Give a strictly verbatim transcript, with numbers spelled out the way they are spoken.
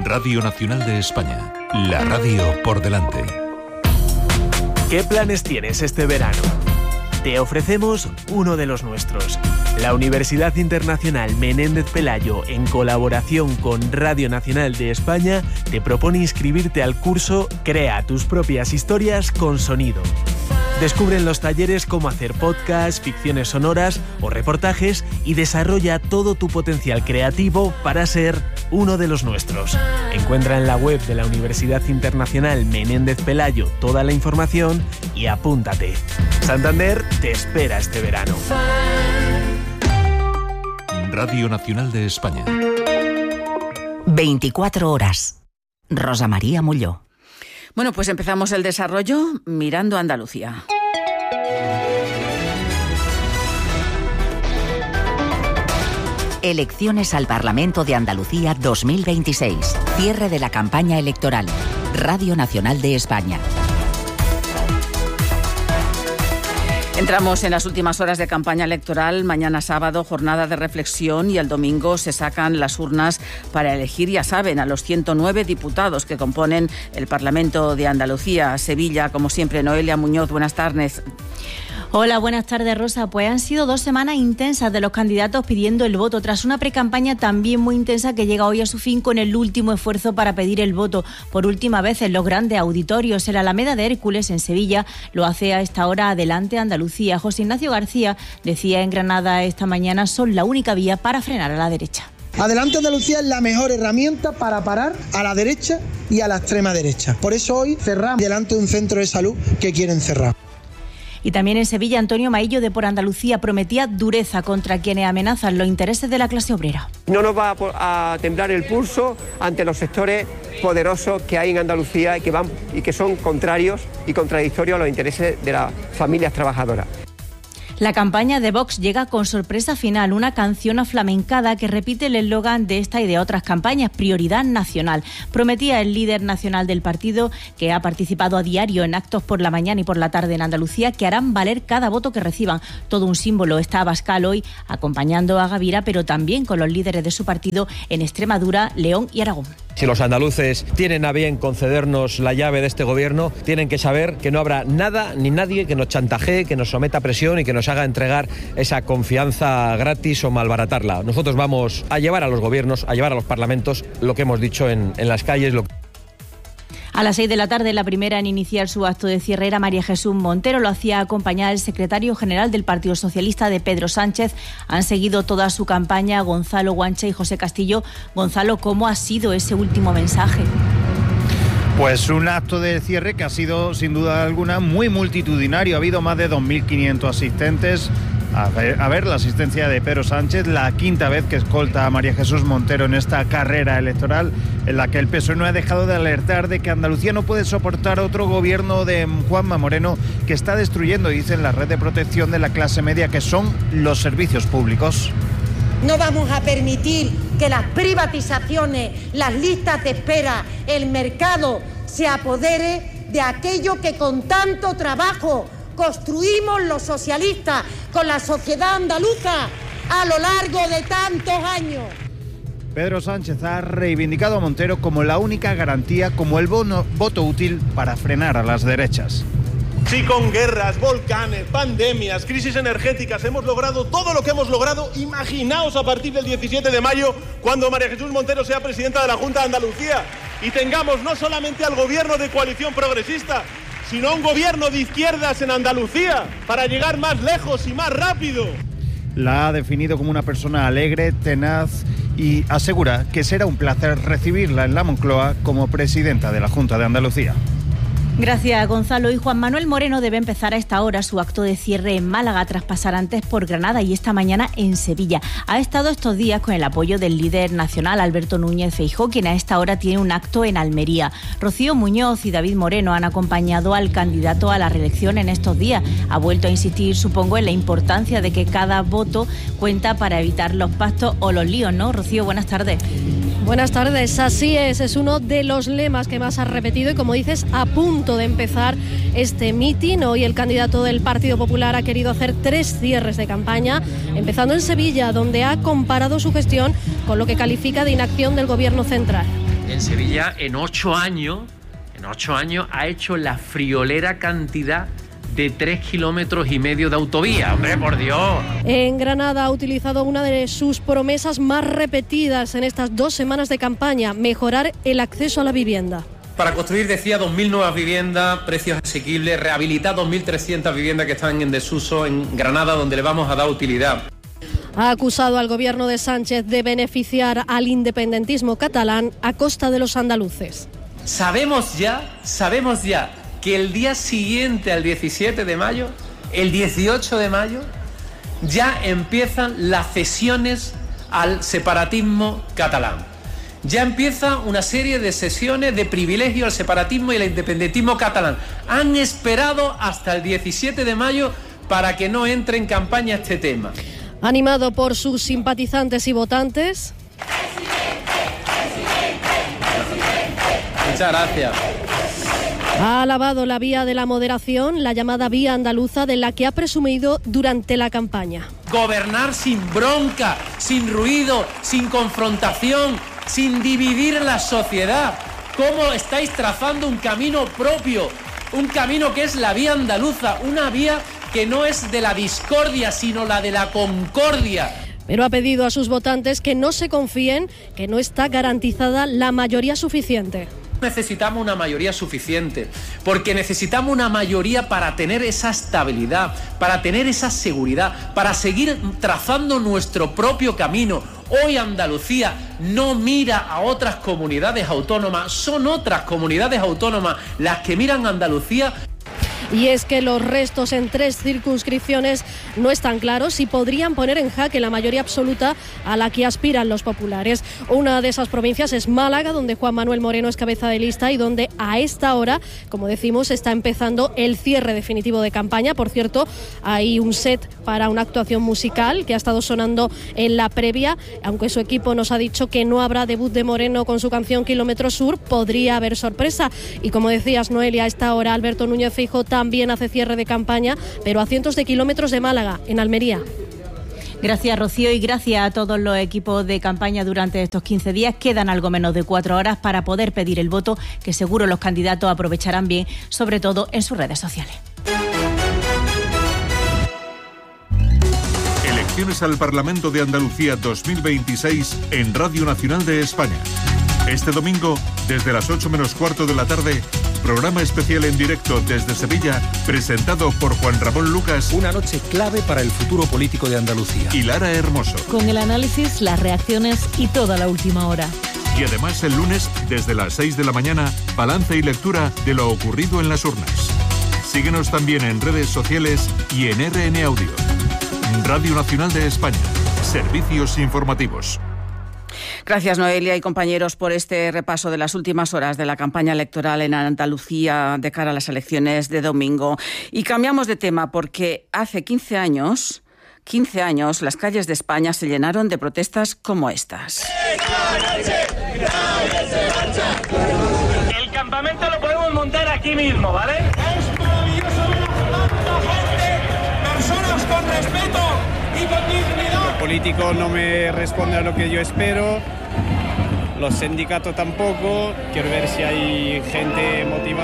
Radio Nacional de España, la radio por delante. ¿Qué planes tienes este verano? Te ofrecemos uno de los nuestros. La Universidad Internacional Menéndez Pelayo, en colaboración con Radio Nacional de España, te propone inscribirte al curso Crea tus propias historias con sonido. Descubre en los talleres cómo hacer podcasts, ficciones sonoras o reportajes y desarrolla todo tu potencial creativo para ser uno de los nuestros. Encuentra en la web de la Universidad Internacional Menéndez Pelayo toda la información y apúntate. Santander te espera este verano. Radio Nacional de España. veinticuatro horas. Rosa María Molló. Bueno, pues empezamos el desarrollo mirando a Andalucía. Elecciones al Parlamento de Andalucía dos mil veintiséis. Cierre de la campaña electoral. Radio Nacional de España. Entramos en las últimas horas de campaña electoral. Mañana sábado, jornada de reflexión, y el domingo se sacan las urnas para elegir, ya saben, a los ciento nueve diputados que componen el Parlamento de Andalucía. Sevilla, como siempre, Noelia Muñoz, buenas tardes. Hola, buenas tardes, Rosa. Pues han sido dos semanas intensas de los candidatos pidiendo el voto, tras una precampaña también muy intensa que llega hoy a su fin con el último esfuerzo para pedir el voto. Por última vez en los grandes auditorios, el Alameda de Hércules, en Sevilla, lo hace a esta hora Adelante Andalucía. José Ignacio García decía en Granada esta mañana: son la única vía para frenar a la derecha. Adelante Andalucía es la mejor herramienta para parar a la derecha y a la extrema derecha. Por eso hoy cerramos delante de un centro de salud que quieren cerrar. Y también en Sevilla, Antonio Maillo, de Por Andalucía, prometía dureza contra quienes amenazan los intereses de la clase obrera. No nos va a temblar el pulso ante los sectores poderosos que hay en Andalucía y que, van, y que son contrarios y contradictorios a los intereses de las familias trabajadoras. La campaña de Vox llega con sorpresa final, una canción aflamencada que repite el eslogan de esta y de otras campañas: prioridad nacional. Prometía el líder nacional del partido, que ha participado a diario en actos por la mañana y por la tarde en Andalucía, que harán valer cada voto que reciban. Todo un símbolo. Está Abascal hoy acompañando a Gavira, pero también con los líderes de su partido en Extremadura, León y Aragón. Si los andaluces tienen a bien concedernos la llave de este gobierno, tienen que saber que no habrá nada ni nadie que nos chantajee, que nos someta a presión y que nos haga entregar esa confianza gratis o malbaratarla. Nosotros vamos a llevar a los gobiernos, a llevar a los parlamentos lo que hemos dicho en, en las calles. Lo... A las seis de la tarde, la primera en iniciar su acto de cierre era María Jesús Montero. Lo hacía acompañada el secretario general del Partido Socialista, de Pedro Sánchez. Han seguido toda su campaña Gonzalo Guanche y José Castillo. Gonzalo, ¿cómo ha sido ese último mensaje? Pues un acto de cierre que ha sido, sin duda alguna, muy multitudinario. Ha habido más de dos mil quinientos asistentes. A ver, a ver, la asistencia de Pedro Sánchez, la quinta vez que escolta a María Jesús Montero en esta carrera electoral, en la que el P S O E no ha dejado de alertar de que Andalucía no puede soportar otro gobierno de Juanma Moreno, que está destruyendo, dicen, la red de protección de la clase media, que son los servicios públicos. No vamos a permitir que las privatizaciones, las listas de espera, el mercado se apodere de aquello que con tanto trabajo construimos los socialistas con la sociedad andaluza a lo largo de tantos años. Pedro Sánchez ha reivindicado a Montero como la única garantía, como el bono, voto útil para frenar a las derechas. Si con guerras, volcanes, pandemias, crisis energéticas hemos logrado todo lo que hemos logrado, imaginaos a partir del diecisiete de mayo, cuando María Jesús Montero sea presidenta de la Junta de Andalucía y tengamos no solamente al gobierno de coalición progresista, sino un gobierno de izquierdas en Andalucía, para llegar más lejos y más rápido. La ha definido como una persona alegre, tenaz, y asegura que será un placer recibirla en la Moncloa como presidenta de la Junta de Andalucía. Gracias, Gonzalo. Y Juan Manuel Moreno debe empezar a esta hora su acto de cierre en Málaga, tras pasar antes por Granada y esta mañana en Sevilla. Ha estado estos días con el apoyo del líder nacional, Alberto Núñez Feijóo, quien a esta hora tiene un acto en Almería. Rocío Muñoz y David Moreno han acompañado al candidato a la reelección en estos días. Ha vuelto a insistir, supongo, en la importancia de que cada voto cuenta para evitar los pactos o los líos, ¿no? Rocío, buenas tardes. Buenas tardes, así es, es uno de los lemas que más has repetido y, como dices, a punto de empezar este mitin. Hoy el candidato del Partido Popular ha querido hacer tres cierres de campaña, empezando en Sevilla, donde ha comparado su gestión con lo que califica de inacción del Gobierno central. en Sevilla en ocho años, en ocho años ha hecho la friolera cantidad de tres kilómetros y medio de autovía. ¡Hombre, por Dios! En Granada ha utilizado una de sus promesas más repetidas en estas dos semanas de campaña: mejorar el acceso a la vivienda. Para construir, decía, dos mil nuevas viviendas, precios asequibles, rehabilitar dos mil trescientas viviendas que están en desuso en Granada, donde le vamos a dar utilidad. Ha acusado al gobierno de Sánchez de beneficiar al independentismo catalán a costa de los andaluces. Sabemos ya, sabemos ya que el día siguiente al diecisiete de mayo, el dieciocho de mayo, ya empiezan las cesiones al separatismo catalán. Ya empieza una serie de sesiones de privilegio al separatismo y al independentismo catalán. Han esperado hasta el diecisiete de mayo para que no entre en campaña este tema. Animado por sus simpatizantes y votantes. Muchas gracias. Ha alabado la vía de la moderación, la llamada vía andaluza, de la que ha presumido durante la campaña. Gobernar sin bronca, sin ruido, sin confrontación, sin dividir la sociedad. ¿Cómo estáis trazando un camino propio? Un camino que es la vía andaluza, una vía que no es de la discordia, sino la de la concordia. Pero ha pedido a sus votantes que no se confíen, que no está garantizada la mayoría suficiente. Necesitamos una mayoría suficiente, porque necesitamos una mayoría para tener esa estabilidad, para tener esa seguridad, para seguir trazando nuestro propio camino. Hoy Andalucía no mira a otras comunidades autónomas, son otras comunidades autónomas las que miran a Andalucía. Y es que los restos en tres circunscripciones no están claros y podrían poner en jaque la mayoría absoluta a la que aspiran los populares. Una de esas provincias es Málaga, donde Juan Manuel Moreno es cabeza de lista y donde a esta hora, como decimos, está empezando el cierre definitivo de campaña. Por cierto, hay un set para una actuación musical que ha estado sonando en la previa, aunque su equipo nos ha dicho que no habrá debut de Moreno con su canción Kilómetro Sur, podría haber sorpresa. Y como decías, Noelia, a esta hora Alberto Núñez Feijóo también hace cierre de campaña, pero a cientos de kilómetros de Málaga, en Almería. Gracias, Rocío, y gracias a todos los equipos de campaña durante estos quince días. Quedan algo menos de cuatro horas para poder pedir el voto, que seguro los candidatos aprovecharán bien, sobre todo en sus redes sociales. Elecciones al Parlamento de Andalucía dos mil veintiséis en Radio Nacional de España. Este domingo, desde las ocho menos cuarto de la tarde, programa especial en directo desde Sevilla, presentado por Juan Ramón Lucas. Una noche clave para el futuro político de Andalucía. Y Lara Hermoso. Con el análisis, las reacciones y toda la última hora. Y además el lunes, desde las seis de la mañana, balance y lectura de lo ocurrido en las urnas. Síguenos también en redes sociales y en R N Audio. Radio Nacional de España. Servicios informativos. Gracias, Noelia y compañeros, por este repaso de las últimas horas de la campaña electoral en Andalucía de cara a las elecciones de domingo. Y cambiamos de tema porque hace quince años, quince años, las calles de España se llenaron de protestas como estas. El campamento lo podemos montar aquí mismo, ¿vale? Es maravilloso ver a tanta gente, personas con respeto y con dignidad. Los políticos no me responden a lo que yo espero. Los sindicatos tampoco. Quiero ver si hay gente motivada.